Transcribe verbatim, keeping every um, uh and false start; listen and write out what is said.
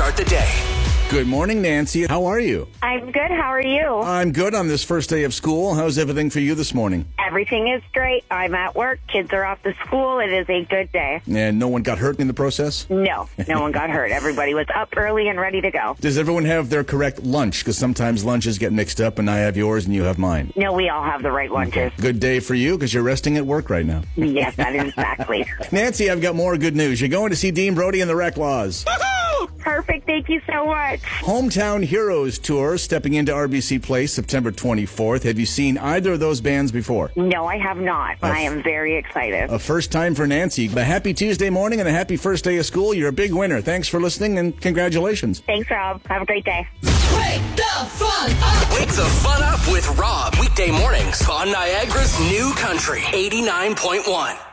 start the day. Good morning, Nancy. How are you? I'm good. How are you? I'm good on this first day of school. How's everything for you this morning? Everything is great. I'm at work. Kids are off to school. It is a good day. And no one got hurt in the process? No, no one got hurt. Everybody was up early and ready to go. Does everyone have their correct lunch? Because sometimes lunches get mixed up and I have yours and you have mine. No, we all have the right lunches. Good day for you because you're resting at work right now. Yes, that is exactly. Nancy, I've got more good news. You're going to see Dean Brody and the Wreck Laws. Perfect. Thank you so much. Hometown Heroes Tour stepping into R B C Place September twenty-fourth. Have you seen either of those bands before? No, I have not, but A I am very excited. A first time for Nancy. A happy Tuesday morning and a happy first day of school. You're a big winner. Thanks for listening and congratulations. Thanks, Rob. Have a great day. Wake the fun up. Wake the fun up with Rob. Weekday mornings on Niagara's new country, eighty-nine point one.